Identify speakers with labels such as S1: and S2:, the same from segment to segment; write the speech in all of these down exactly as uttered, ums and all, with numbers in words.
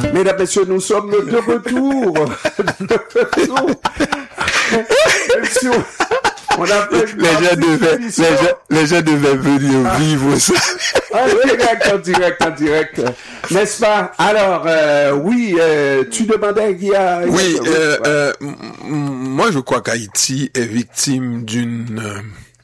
S1: Mesdames, messieurs, nous sommes de retour. De retour. Même si on, on a fait
S2: les gens devaient, les gens, les gens devaient venir ah. vivre ça.
S1: En direct, en direct, en direct. N'est-ce pas? Alors, euh, oui, euh, tu demandais qu'il y a...
S2: Oui, euh, euh, m- moi je crois qu'Haïti est victime d'une euh,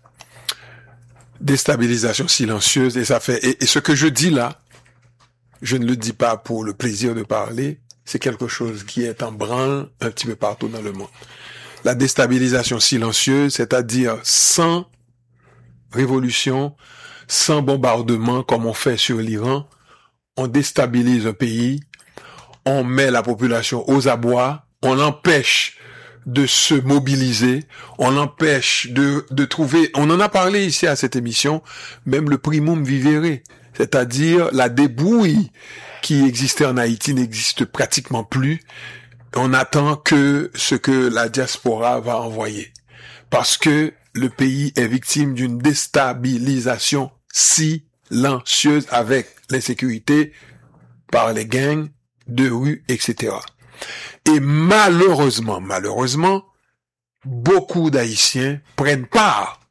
S2: déstabilisation silencieuse et ça fait, et, et ce que je dis là, je ne le dis pas pour le plaisir de parler, c'est quelque chose qui est en branle un petit peu partout dans le monde. La déstabilisation silencieuse, c'est-à-dire sans révolution, sans bombardement comme on fait sur l'Iran, on déstabilise un pays, on met la population aux abois, on l'empêche de se mobiliser, on l'empêche de, de trouver, on en a parlé ici à cette émission, même le primum vivere, c'est-à-dire la débrouille qui existait en Haïti n'existe pratiquement plus. On attend que ce que la diaspora va envoyer. Parce que le pays est victime d'une déstabilisation silencieuse avec l'insécurité par les gangs de rue, et cetera. Et malheureusement, malheureusement, beaucoup d'Haïtiens prennent part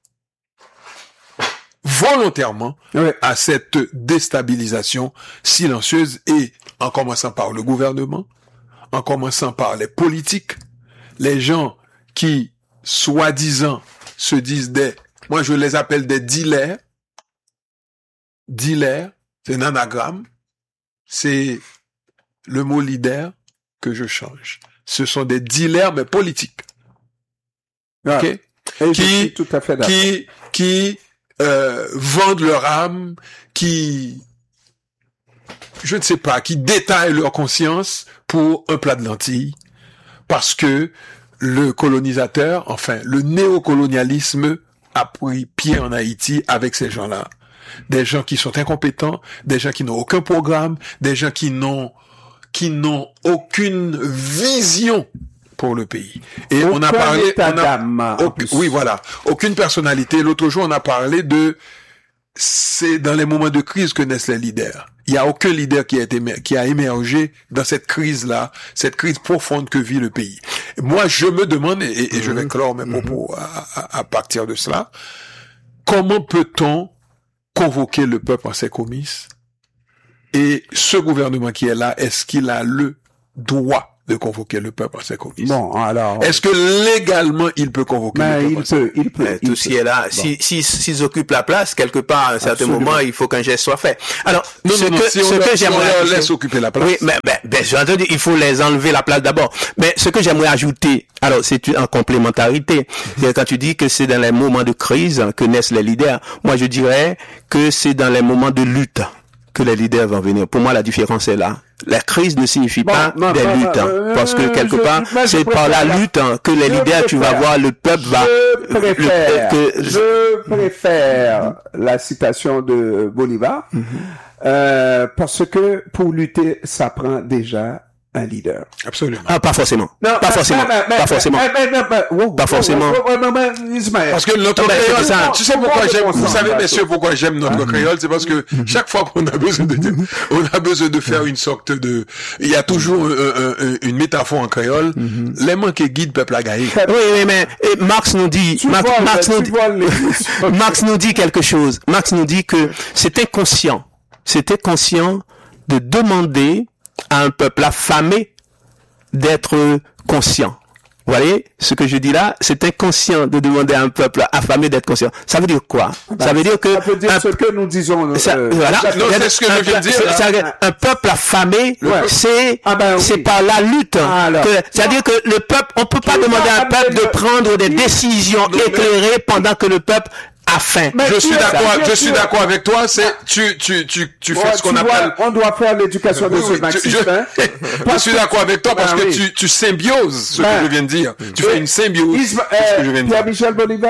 S2: volontairement ouais. à cette déstabilisation silencieuse et en commençant par le gouvernement, en commençant par les politiques, les gens qui, soi-disant, se disent des, moi je les appelle des dealers, dealers, c'est un anagramme, c'est le mot leader que je change. Ce sont des dealers, mais politiques.
S1: Ah,
S2: ok?
S1: Qui, tout à fait
S2: qui, qui, euh, vendent leur âme, qui, je ne sais pas, qui détaillent leur conscience pour un plat de lentilles, parce que le colonisateur, enfin, le néocolonialisme a pris pied en Haïti avec ces gens-là. Des gens qui sont incompétents, des gens qui n'ont aucun programme, des gens qui n'ont, qui n'ont aucune vision pour le pays. Et aucun on a parlé, on a, aucun, oui, voilà, aucune personnalité. L'autre jour, on a parlé de, c'est dans les moments de crise que naissent les leaders. Il y a aucun leader qui a été, qui a émergé dans cette crise-là, cette crise profonde que vit le pays. Moi, je me demande, et, et mm-hmm. je vais clore mes propos mm-hmm. à, à, à partir de cela, comment peut-on convoquer le peuple en ses comices? Et ce gouvernement qui est là, est-ce qu'il a le droit de convoquer le peuple en ses comices?
S1: Bon, alors.
S2: Est-ce que légalement il peut convoquer
S1: ben,
S2: le
S1: peuple? Il peut, il peut.
S3: Mais
S1: il
S3: tout
S1: peut.
S3: ce qui est là, bon. si, si, s'ils occupent la place, quelque part, à un certain
S1: Absolument.
S3: moment, il faut qu'un geste soit fait. Alors,
S2: non,
S3: ce
S2: non, non,
S3: que,
S2: si
S3: ce
S2: on
S3: que
S2: leur,
S3: j'aimerais.
S2: Si on leur laisse occuper la place.
S3: Oui, mais, ben, ben, j'ai entendu, il faut les enlever la place d'abord. Mais ce que j'aimerais ajouter, alors, c'est en complémentarité. C'est quand tu dis que c'est dans les moments de crise que naissent les leaders. Moi, je dirais que c'est dans les moments de lutte que les leaders vont venir. Pour moi, la différence est là. La crise ne signifie bon, pas non, des non, luttes, hein, euh, parce que quelque je, part, c'est par la lutte hein, que les leaders, préfère, tu vas voir, le peuple va...
S1: Je préfère,
S3: le, que,
S1: je préfère la citation de Bolivar, mm-hmm. euh, parce que pour lutter, ça prend déjà un leader.
S2: Absolument.
S3: Ah, pas forcément. Non, pas, mais, forcément. Mais, mais, pas forcément. Mais, mais, mais, wow, pas wow, forcément. Wow, wow, wow,
S2: parce que notre non, créole, ça, tu sais pourquoi j'aime, vous savez, messieurs, pourquoi j'aime notre mm-hmm. créole, c'est parce que mm-hmm. chaque fois qu'on a besoin de, on a besoin de faire une sorte de, il y a toujours euh, euh, une métaphore en créole, mm-hmm. les manques guident peuple à gaï.
S3: Oui, oui, mais Marx nous dit, Marx, vois, Marx, nous dit Marx nous dit quelque chose. Marx nous dit que c'est inconscient, c'est inconscient de demander à un peuple affamé d'être conscient. Vous voyez, ce que je dis là, c'est inconscient de demander à un peuple affamé d'être conscient. Ça veut dire quoi?
S1: Bah,
S3: ça veut dire que...
S1: Ça veut dire un, ce que nous disons.
S3: Ça,
S1: euh,
S3: voilà.
S2: Non, c'est ce que je viens de dire.
S3: C'est, un peuple affamé, ouais. c'est,
S1: ah ben, oui.
S3: c'est par la lutte.
S1: Ah,
S3: que, c'est-à-dire que le peuple, on peut pas tu demander à un peuple de prendre des décisions éclairées pendant que le peuple a faim.
S2: Mais je suis d'accord, je suis d'accord avec toi, c'est, tu, tu, tu, tu fais ouais, ce qu'on
S1: tu
S2: appelle...
S1: Vois, on doit faire l'éducation de ce marxisme, hein.
S2: Je suis d'accord avec toi parce ben, que oui. tu, tu symbioses ce ben, que je viens de dire. Tu ben, fais une symbiose.
S1: Isma, euh, Pierre-Michel Bolivar,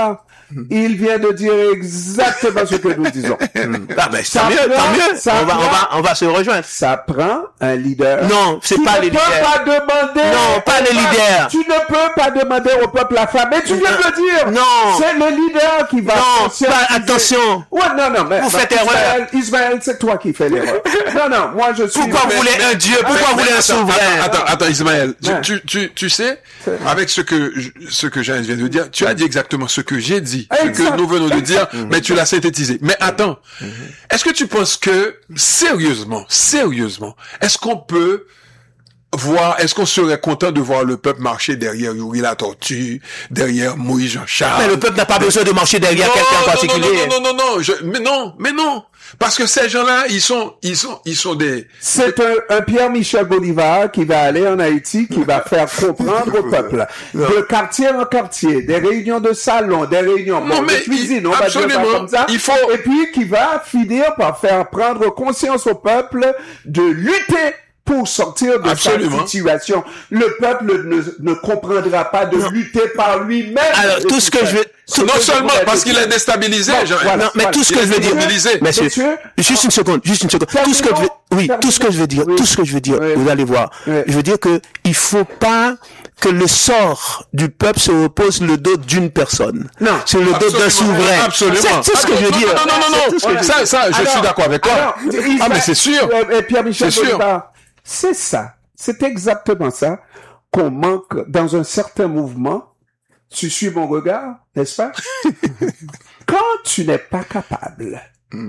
S1: il vient de dire exactement ce que nous disons.
S3: Ah ben, tant mieux, tant mieux. On va, on va, on va se rejoindre.
S1: Ça prend un leader.
S3: Non, c'est pas les leaders.
S1: Tu ne peux pas demander.
S3: Non, pas les leaders.
S1: Tu ne peux pas demander au peuple la femme. Mais tu viens de le dire.
S3: Non.
S1: C'est le leader qui va.
S3: Non, pas, attention.
S1: Ouais, non, non, mais.
S3: Vous faites erreur.
S1: Ismaël, Ismaël, c'est toi qui fais l'erreur. Non, non, moi je suis.
S3: Pourquoi vous voulez un Dieu? Pourquoi vous voulez un souverain?
S2: Attends, attends, Ismaël.
S1: Ouais.
S2: Tu, tu, tu sais, avec ce que, ce que Jean vient de dire, tu as dit exactement ce que j'ai dit, ce que nous venons de dire, mais tu l'as synthétisé. Mais attends. Est-ce que tu penses que, sérieusement, sérieusement, est-ce qu'on peut voir, est-ce qu'on serait content de voir le peuple marcher derrière Yuri la Tortue, derrière Moïse Jean-Charles?
S3: Mais le peuple n'a pas besoin de marcher derrière quelqu'un en particulier.
S2: Non, non, non, non, non, je, mais non, mais non. Parce que ces gens-là, ils sont, ils sont, ils sont des...
S1: C'est un, un Pierre-Michel Bolivar qui va aller en Haïti, qui va faire comprendre au peuple, de quartier en quartier, des réunions de salon, des réunions
S2: non,
S1: bon,
S2: mais
S1: de cuisine,
S2: il,
S1: on va dire ça comme ça.
S2: Il faut...
S1: Et puis qui va finir par faire prendre conscience au peuple de lutter pour sortir de
S2: Absolument.
S1: cette situation. Le peuple ne, ne comprendra pas de
S3: non.
S1: lutter par lui-même.
S3: Alors, tout ce que je veux...
S2: Non que seulement parce qu'il est déstabilisé,
S1: bon,
S2: genre,
S1: voilà,
S3: non, mais
S1: voilà.
S3: tout ce que je veux dire,
S2: Messieurs,
S3: messieurs, juste une seconde, juste une seconde. Tout ce que je veux, oui, tout ce que je veux dire,
S1: oui.
S3: tout ce que je veux dire,
S1: oui.
S3: vous allez voir.
S1: Oui.
S3: Je veux dire que il faut pas que le sort du peuple se repose sur le dos d'une personne.
S1: Non.
S3: Sur le dos d'un souverain.
S2: Absolument.
S3: C'est ce que je veux dire.
S2: Non, non, non, non, non. Ça, ça, je
S1: Alors,
S2: suis d'accord avec toi.
S1: alors, il
S2: ah,
S1: va-
S2: mais c'est sûr.
S1: euh, Pierre-Michel
S2: C'est sûr.
S1: Bolivar, c'est ça. C'est exactement ça qu'on manque dans un certain mouvement. Tu suis mon regard, n'est-ce pas? Quand tu n'es pas capable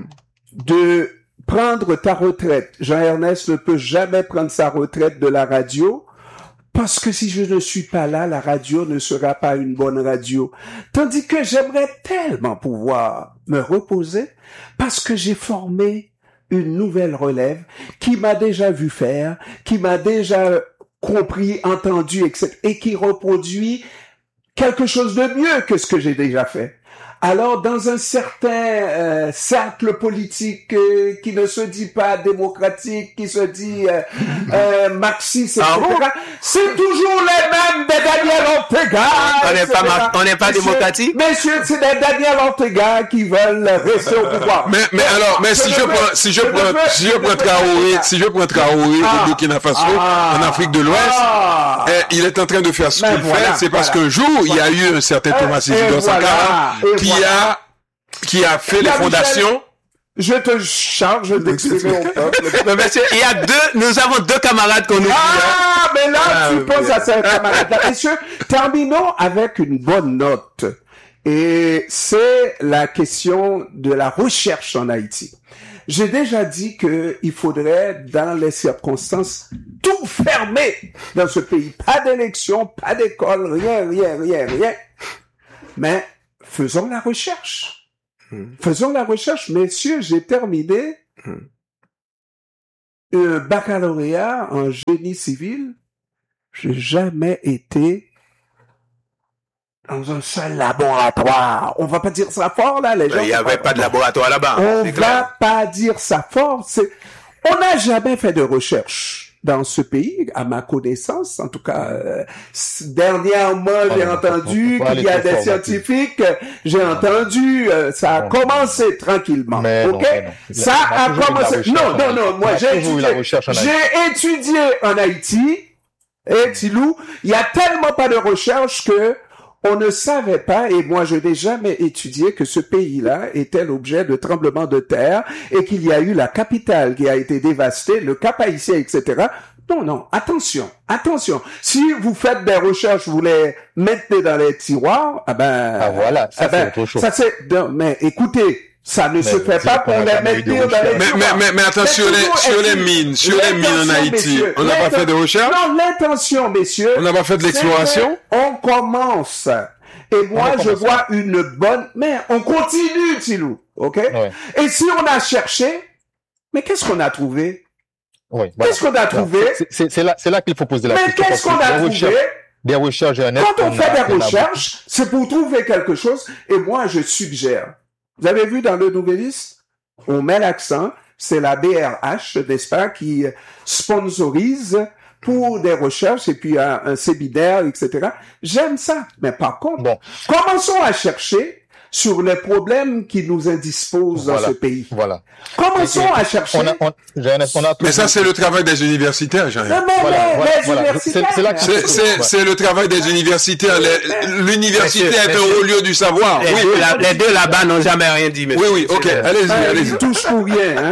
S1: de prendre ta retraite, Jean-Ernest ne peut jamais prendre sa retraite de la radio, parce que si je ne suis pas là, la radio ne sera pas une bonne radio. Tandis que j'aimerais tellement pouvoir me reposer, parce que j'ai formé une nouvelle relève qui m'a déjà vu faire, qui m'a déjà compris, entendu, et cetera, et qui reproduit quelque chose de mieux que ce que j'ai déjà fait. Alors, dans un certain euh, cercle politique euh, qui ne se dit pas démocratique, qui se dit euh, euh, marxiste, et cetera,
S3: Ah bon?
S1: c'est toujours les mêmes des Daniel Ortega.
S3: On n'est
S1: et cetera.
S3: pas, on n'est pas
S1: Messieurs-
S3: démocratique.
S1: Messieurs, c'est des Daniel Ortega qui veulent rester au pouvoir.
S2: Mais, mais alors, mais si je prends, si je prends, si je prends Traoré, si je prends Traoré
S1: Ah.
S2: au Burkina Faso,
S1: Ah.
S2: en Afrique de l'Ouest,
S1: Ah.
S2: eh, il est en train de faire ce
S1: Mais
S2: qu'il
S1: voilà,
S2: fait, c'est parce
S1: voilà.
S2: qu'un jour, il y a eu un certain
S1: Et-
S2: Thomas
S1: et
S2: Isidore
S1: voilà,
S2: Sankara
S1: et
S2: qui
S1: voilà.
S2: a, qui a fait les
S1: Pierre
S2: fondations.
S1: Je te charge d'exprimer au peuple.
S3: Mais monsieur, il y a deux, nous avons deux camarades qu'on oublie. hein.
S1: Ah, mais là,
S3: Ah,
S1: tu
S3: oui.
S1: poses à ces camarades-là. Messieurs, terminons avec une bonne note. Et c'est la question de la recherche en Haïti. J'ai déjà dit que il faudrait, dans les circonstances, tout fermer dans ce pays. Pas d'élection, pas d'école, rien, rien, rien, rien. Mais faisons la recherche. Faisons la recherche. Messieurs, j'ai terminé un baccalauréat en génie civil. J'ai jamais été dans un seul laboratoire. On va pas dire ça fort, là, les gens.
S3: Il n'y avait pas de laboratoire là-bas.
S1: On
S3: c'est
S1: va
S3: clair.
S1: pas dire ça fort. C'est, on n'a jamais fait de recherche dans ce pays, à ma connaissance. En tout cas, euh, s- dernièrement, j'ai
S4: non,
S1: entendu
S4: faut pas
S1: qu'il y a
S4: aller
S1: des
S4: trop fort, Mathieu.
S1: scientifiques. J'ai entendu, euh, ça a
S4: Non,
S1: commencé tranquillement.
S4: Mais non,
S1: ok?
S4: mais non.
S1: Ça
S4: On a
S1: a
S4: toujours eu de la
S1: commencé.
S4: recherche
S1: Non,
S4: en
S1: non,
S4: Haïti.
S1: non. Moi,
S4: On a
S1: j'ai
S4: toujours eu
S1: étudié.
S4: la recherche en Haïti.
S1: J'ai étudié en Haïti. Et Tilou, il y a tellement pas de recherche que on ne savait pas, et moi je n'ai jamais étudié que ce pays-là était l'objet de tremblements de terre et qu'il y a eu la capitale qui a été dévastée, le Cap Haïtien, et cetera. Non, non, attention, attention. Si vous faites des recherches, vous les mettez dans les tiroirs, ah ben...
S4: Ah voilà, ça
S1: ah ben,
S4: c'est autre chose.
S1: ça c'est... non, mais écoutez, ça ne
S4: Mais
S1: se fait
S4: c'est
S1: pas
S4: qu'on
S1: pour
S4: a
S1: les
S4: jamais eu
S1: mettre
S4: de
S1: dans les
S4: recherche.
S2: Mais,
S1: tiroirs.
S2: mais, mais, mais attends,
S1: Mais
S2: sur les,
S1: toujours
S2: sur les
S1: est-il-
S2: mines, sur les mines en
S1: L'intention,
S2: Haïti,
S1: messieurs,
S2: on n'a pas
S1: l'inten-
S2: fait de recherche?
S1: Non, l'intention, messieurs.
S2: On n'a pas fait de
S1: c'est
S2: l'exploration?
S1: que On commence. Et moi,
S4: On
S1: je
S4: commence.
S1: vois une bonne... Mais on continue, Tilou. OK?
S4: Ouais.
S1: Et si on a cherché, mais qu'est-ce qu'on a trouvé?
S4: Oui, voilà.
S1: Qu'est-ce qu'on a trouvé?
S4: C'est- C'est c'est là, c'est là qu'il faut poser la
S1: Mais
S4: question.
S1: qu'est-ce
S4: parce
S1: qu'on
S4: que
S1: a
S4: des
S1: trouvé?
S4: recherches- Des recherches, Jean-Ernest,
S1: Quand on
S4: a-
S1: fait des
S4: on a
S1: recherches, c'est pour trouver quelque chose. Et moi, je suggère. Vous avez vu dans le Nouvelliste, on met l'accent, c'est la B R H, n'est-ce pas, qui sponsorise pour des recherches et puis un, un séminaire, et cetera. J'aime ça. Mais par contre,
S4: Bon.
S1: commençons à chercher sur les problèmes qui nous indisposent
S4: Voilà.
S1: dans ce pays.
S4: Voilà.
S1: Commençons
S4: Et- et
S1: à chercher.
S4: On a, on, Jean-Ernest, on a
S2: Mais ça, c'est le travail des universitaires, Jean.
S1: Non, mais
S4: Voilà,
S1: les,
S4: voilà,
S1: les
S4: voilà.
S1: universitaires.
S4: C'est- c'est là que-
S2: C'est, c'est, c'est le travail des universitaires. Les- L'université
S3: Monsieur,
S2: est un
S3: monsieur.
S2: haut lieu du savoir.
S3: Les,
S2: Oui,
S3: deux, là- les deux là-bas n'ont jamais rien dit, monsieur.
S2: oui, oui, ok. Allez-y,
S1: Ah,
S2: allez-y.
S1: ils touchent pour rien, hein.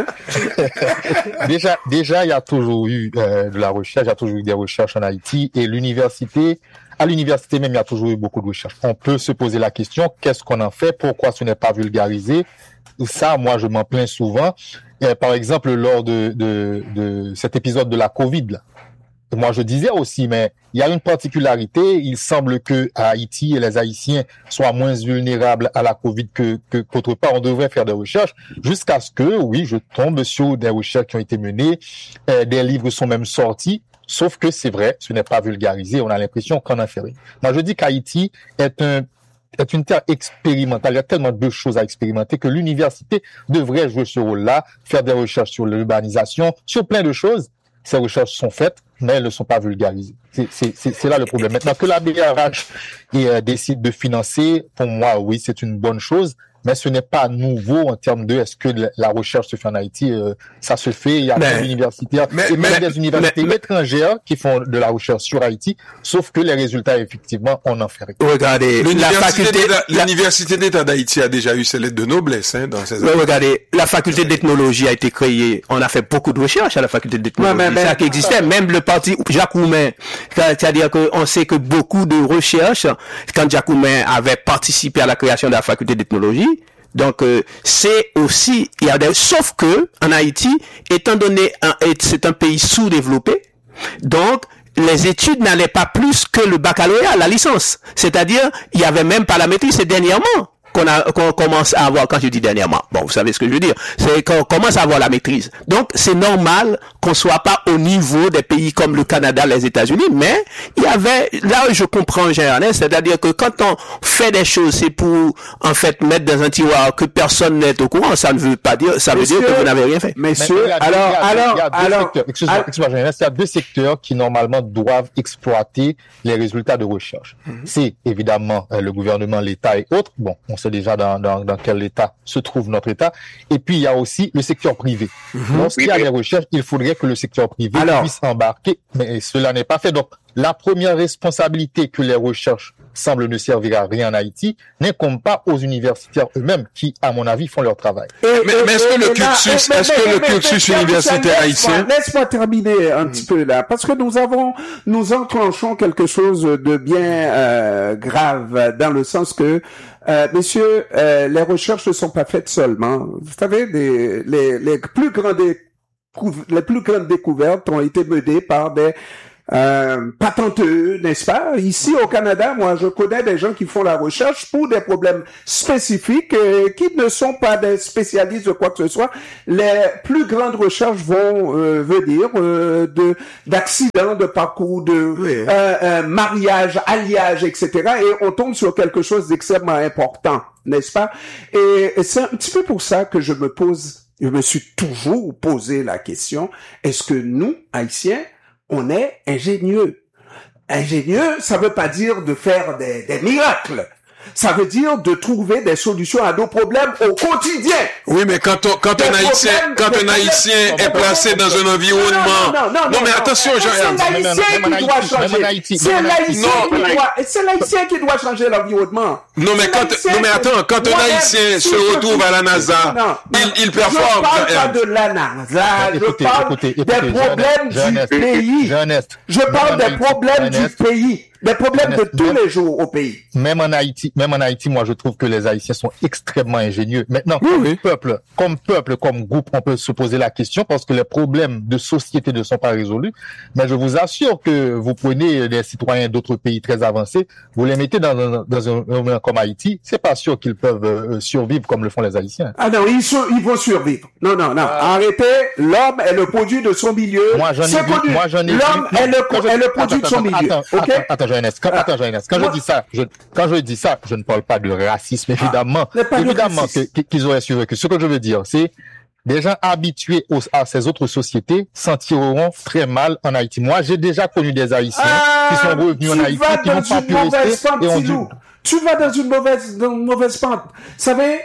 S4: Déjà, déjà, il y a toujours eu euh, de la recherche, il y a toujours eu des recherches en Haïti et l'université, à l'université même, il y a toujours eu beaucoup de recherches. On peut se poser la question, qu'est-ce qu'on en fait? Pourquoi ce n'est pas vulgarisé? Ça, moi, je m'en plains souvent. Euh, par exemple, lors de, de, de cet épisode de la COVID, là, moi, je disais aussi, mais il y a une particularité. Il semble que à Haïti, les Haïtiens soient moins vulnérables à la COVID que, que qu'autre part. On devrait faire des recherches jusqu'à ce que, oui, je tombe sur des recherches qui ont été menées. Euh, des livres sont même sortis. Sauf que c'est vrai, ce n'est pas vulgarisé. On a l'impression qu'on en fait rien. Moi, je dis qu'Haïti est un est une terre expérimentale. Il y a tellement de choses à expérimenter que l'université devrait jouer ce rôle-là, faire des recherches sur l'urbanisation, sur plein de choses. Ces recherches sont faites, mais elles ne sont pas vulgarisées. C'est, c'est, c'est, c'est là le problème. Maintenant que la B R H euh, décide de financer, pour moi, oui, c'est une bonne chose, mais ce n'est pas nouveau en termes de est-ce que la- la recherche se fait en Haïti. Euh, ça se fait, il y a
S2: Mais-
S4: des universitaires,
S2: mais-
S4: et même
S2: mais-
S4: des universités
S3: mais-
S4: étrangères qui font de la recherche sur Haïti, sauf que les résultats, effectivement, on en fait rien.
S3: Regardez, la
S2: L'université
S3: faculté,
S2: d'État,
S3: la-
S2: l'université d'État d'Haïti a déjà eu ses lettres de noblesse, hein, dans ses
S3: Ouais, regardez, la faculté d'ethnologie a été créée. On a fait beaucoup de recherches à la faculté d'ethnologie.
S1: Ouais, mais- mais-
S3: ça qui existait. Même le parti Jacques Roumain. C'est-à-dire qu'on sait que beaucoup de recherches, quand Jacques Roumain avait participé à la création de la faculté d'ethnologie, donc euh, c'est aussi, il y a des, sauf que en Haïti, étant donné un, c'est un pays sous-développé, donc les études n'allaient pas plus que le baccalauréat, la licence. C'est-à-dire, il y avait même pas la maîtrise. C'est dernièrement qu'on a, qu'on commence à avoir, quand je dis dernièrement, bon, vous savez ce que je veux dire, c'est qu'on commence à avoir la maîtrise. Donc, c'est normal qu'on soit pas au niveau des pays comme le Canada, les États-Unis, mais il y avait, là, je comprends, Jean-Ernest, c'est-à-dire que quand on fait des choses, c'est pour, en fait, mettre dans un tiroir que personne n'est au courant, ça ne veut pas dire, ça veut dire que vous n'avez rien fait.
S1: Messieurs,
S4: Mais il y a deux-
S1: alors,
S4: il y a deux-
S1: alors,
S4: il y a deux
S1: alors,
S4: secteurs. Excuse-moi,
S1: alors-
S4: excuse-moi, Jean-Ernest, il y a deux secteurs qui normalement doivent exploiter les résultats de recherche. C'est évidemment euh, le gouvernement, l'État et autres. Bon, on sait déjà dans, dans, dans quel état se trouve notre État. Et puis il y a aussi le secteur privé. Lorsqu'il y a des recherches, il faudrait que le secteur privé
S1: Alors.
S4: puisse embarquer, mais cela n'est pas fait. Donc la première responsabilité que les recherches semblent ne servir à rien en Haïti n'incombe pas aux universitaires eux-mêmes qui, à mon avis, font leur travail.
S1: Et-
S2: Mais-
S1: et-
S2: mais est-ce
S1: et-
S2: que le
S1: et là-
S2: cursus-
S1: et- mais-
S2: est-ce que
S1: mais-
S2: le
S1: mais-
S2: cursus
S1: mais- mais-
S2: universitaire
S1: laisse-moi-
S2: haïtien-
S1: Laisse-moi terminer un petit peu là, parce que nous avons, nous enclenchons quelque chose de bien euh, grave, dans le sens que, euh, messieurs, euh, les recherches ne sont pas faites seulement. Vous savez, les, les, les plus grandes découv- les plus grandes découvertes ont été menées par des euh, patenteux, n'est-ce pas? Ici au Canada, moi, je connais des gens qui font la recherche pour des problèmes spécifiques euh, qui ne sont pas des spécialistes de quoi que ce soit. Les plus grandes recherches vont euh, venir euh, de d'accidents de parcours, de
S2: Oui.
S1: euh, euh, mariage, alliage, et cetera. Et on tombe sur quelque chose d'extrêmement important, n'est-ce pas? Et, et c'est un petit peu pour ça que je me pose, je me suis toujours posé la question, est-ce que nous, Haïtiens, on est ingénieux? Ingénieux, ça veut pas dire de faire des, des miracles. Ça veut dire de trouver des solutions à nos problèmes au quotidien.
S2: Oui, mais quand on, quand
S1: Des
S2: un Haïtien,
S1: problèmes,
S2: quand
S1: des
S2: un
S1: problèmes,
S2: Haïtien
S1: des
S2: est placé
S1: problèmes.
S2: dans un environnement.
S1: Non, non, non, non,
S2: mais
S1: non,
S2: attention,
S1: non.
S2: Jean-Ernst.
S1: C'est l'haïtien
S4: Même en
S1: qui doit
S4: Haïti, même en
S1: changer.
S4: Haïti,
S1: C'est
S4: même en Haïti.
S1: l'haïtien
S2: Non,
S1: qui
S2: mais-
S1: doit, c'est l'haïtien qui doit changer l'environnement.
S2: Non, mais
S1: C'est
S2: quand,
S1: l'haïtien
S2: non, mais
S1: qui-
S2: attends, quand un
S1: Moi-même,
S2: Haïtien
S1: si
S2: se
S1: je
S2: retrouve
S1: suis-
S2: à la NASA,
S1: Non, non,
S2: il, il
S1: je
S2: performe,
S1: parle pas
S2: Jean-Ernst.
S1: de la NASA, je
S4: Écoutez,
S1: parle
S4: écoutez,
S1: des
S4: écoutez,
S1: problèmes
S4: Jean-Ernest,
S1: du pays.
S4: Jean-Ernest,
S1: Je
S4: même
S1: parle
S4: en
S1: des
S4: Haïti,
S1: problèmes du
S4: Jean-Ernest,
S1: pays. Des problèmes de
S4: Jean-Ernest,
S1: tous
S4: même-
S1: les jours au pays.
S4: Même en Haïti, même en Haïti, moi, je trouve que les Haïtiens sont extrêmement ingénieux. Maintenant,
S2: Oui,
S4: comme
S2: oui.
S4: peuple, comme peuple, comme groupe, on peut se poser la question parce que les problèmes de société ne sont pas résolus. Mais je vous assure que vous prenez des citoyens d'autres pays très avancés, vous les mettez dans un, dans un moment comme Haïti, c'est pas sûr qu'ils peuvent euh, survivre comme le font les Haïtiens.
S1: Ah non, ils, sont, ils vont survivre. Non, non, non. Arrêtez. L'homme est le produit de son milieu.
S4: Moi, j'en ai
S1: C'est
S4: vu,
S1: connu.
S4: moi, j'en ai vu.
S1: L'homme
S4: Non,
S1: est le,
S4: quand je-
S1: est le produit
S4: attends,
S1: de son
S4: attends,
S1: milieu.
S4: Attends,
S1: OK?
S4: attends, attends, Jean-Ernest, quand,
S1: Ah.
S4: attends, Jean-Ernest, quand
S1: Moi-
S4: je dis ça, je, quand je dis ça, je ne parle pas de racisme, évidemment.
S1: mais pas de
S4: Évidemment que,
S1: racisme.
S4: que- qu'ils auraient survécu. Ce que je veux dire, c'est, des gens habitués aux- à ces autres sociétés s'en tireront très mal en Haïti. Moi, j'ai déjà connu des Haïtiens qui sont revenus en
S1: tu
S4: Haïti,
S1: vas
S4: qui
S1: dans
S4: n'ont pas
S1: une
S4: pu
S1: mauvaise
S4: rester
S1: femme,
S4: et ont dû...
S1: Tilou. tu vas dans une mauvaise, dans une mauvaise pente. Vous savez,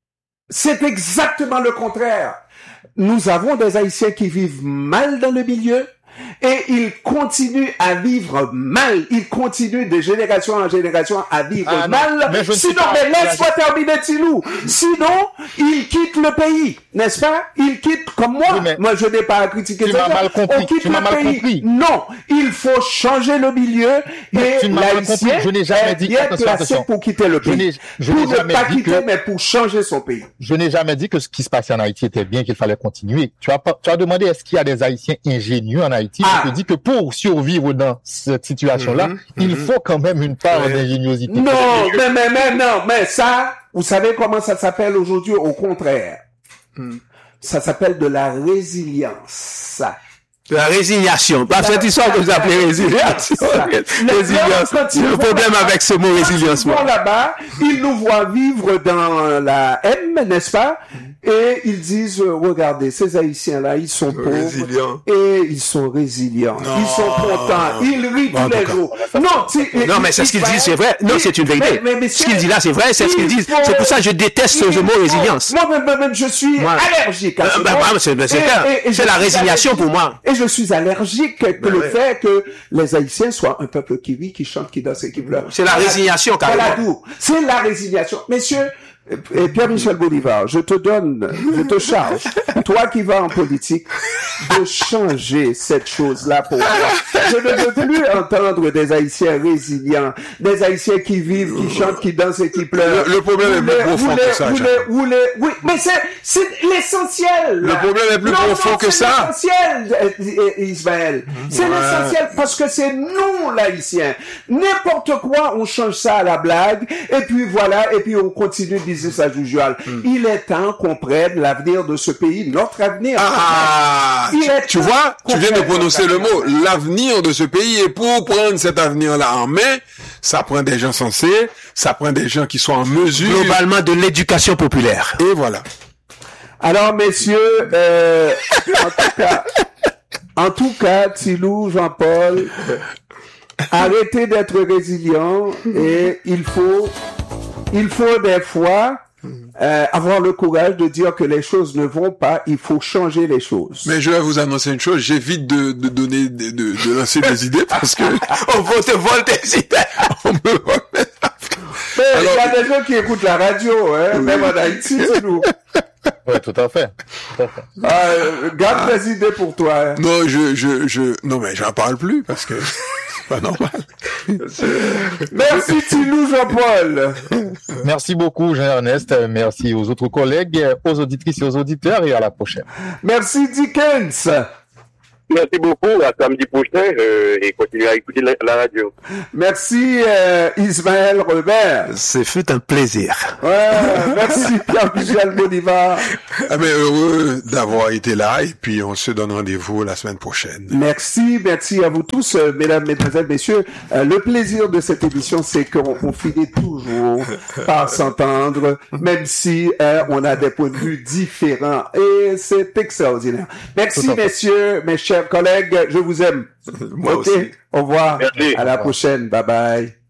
S1: c'est exactement le contraire. Nous avons des Haïtiens qui vivent mal dans le milieu, et ils continuent à vivre mal. Ils continuent de génération en génération à vivre ah, mal. Mais Sinon, mais laisse-moi terminer, Tilou. Sinon, ils quittent le pays, n'est-ce pas? Ils quittent comme moi. Oui, moi, je n'ai pas à critiquer ça.
S4: Mal compris.
S1: On quitte
S4: tu
S1: le
S4: m'as mal
S1: pays.
S4: Compris.
S1: Non, il faut changer le milieu.
S4: Mais et l'Haïtien
S1: je n'ai jamais dit bien attention, placé attention. Pour quitter le pays. Je pour ne pas quitter, que... mais pour changer son pays.
S4: Je n'ai jamais dit que ce qui se passait en Haïti était bien, qu'il fallait continuer. Tu as, tu as demandé est-ce qu'il y a des Haïtiens ingénieux en Haïti? Ah. Je te dis que pour survivre dans cette situation-là, mm-hmm, il mm-hmm. faut quand même une part ouais. d'ingéniosité.
S1: Non, mais, mais, mais, non, mais ça, vous savez comment ça s'appelle aujourd'hui? Au contraire. Mm. Ça s'appelle de la résilience.
S3: De la résignation. Pas cette histoire que vous appelez résilience. Résilience. Le problème avec ce mot résilience.
S1: Ils vont là-bas, ils nous voient vivre dans la haine, n'est-ce pas? Et ils disent, euh, regardez, ces Haïtiens-là, ils sont pauvres. Résilients. Et ils sont résilients. Non. Ils sont contents. Ils rient tous les jours. Non,
S3: non, mais c'est ce qu'ils disent, c'est vrai. Non, c'est une vérité. Mais, mais, mais ce qu'ils disent là, c'est vrai, c'est ce qu'ils disent. C'est pour ça que je déteste ce mot résilience.
S1: Moi-même, même, je suis moi. allergique à ce
S3: euh, bah, bah, c'est, c'est, et, et, c'est la résignation pour moi.
S1: Et je suis allergique que ouais, le ouais. fait que les Haïtiens soient un peuple qui rit, qui chante, qui danse et qui pleure.
S3: C'est la résignation, carrément.
S1: C'est la résignation. Messieurs, et Pierre-Michel Bolivar, je te donne, je te charge, toi qui vas en politique, de changer cette chose-là pour moi. Je ne veux plus entendre des Haïtiens résilients, des Haïtiens qui vivent, qui chantent, qui dansent et qui pleurent.
S2: Le, le problème est plus profond que ça.
S1: Vous les, vous les, oui, mais c'est, c'est l'essentiel.
S2: Le problème est plus non, profond non, que ça.
S1: C'est l'essentiel, Ismaël. C'est ouais. l'essentiel parce que c'est nous, l'Haïtien. N'importe quoi, on change ça à la blague, et puis voilà, et puis on continue de ça usual. Hmm. Il est temps qu'on prenne l'avenir de ce pays, notre avenir.
S2: Ah, tu, tu vois, tu viens de prononcer le mot, l'avenir de ce pays, et pour prendre cet avenir-là en main, ça prend des gens sensés, ça prend des gens qui sont en mesure.
S3: Globalement de l'éducation populaire.
S2: Et voilà.
S1: Alors, messieurs, euh, en tout cas, en tout cas, Tilou, Jean-Paul, arrêtez d'être résilient et il faut Il faut des fois euh, avoir le courage de dire que les choses ne vont pas, il faut changer les choses.
S2: Mais je vais vous annoncer une chose, j'évite de, de donner, de, de, de lancer des idées parce que
S3: on va te voler des idées. On me
S1: remet. Mais il y a des gens qui écoutent la radio, hein, oui. Même en Haïti, c'est nous.
S4: Oui, tout à fait. Tout à fait.
S1: Ah, euh, garde ah. des idées pour toi. Hein.
S2: Non, je, je, je, non, mais j'en parle plus parce que c'est pas normal.
S1: Merci Tilou Jean-Paul.
S4: Merci beaucoup Jean-Ernest. Merci aux autres collègues, aux auditrices et aux auditeurs et à la prochaine.
S1: Merci Dickens.
S5: Merci beaucoup, à samedi prochain euh, et continuez à écouter la, la radio.
S1: Merci euh, Ismaël Robert.
S3: Ce fut un plaisir.
S1: Ouais, merci Pierre-Michel Bolivar.
S2: Ah ben heureux d'avoir été là et puis on se donne rendez-vous la semaine prochaine.
S1: Merci, merci à vous tous, euh, mesdames, mesdemoiselles, messieurs. Euh, le plaisir de cette émission, c'est qu'on on finit toujours par s'entendre, même si euh, on a des points de vue différents et c'est extraordinaire. Merci messieurs, mes chers collègues, je vous aime.
S2: Moi
S1: okay.
S2: aussi.
S1: Au revoir.
S5: Merci.
S1: À la prochaine. Bye bye.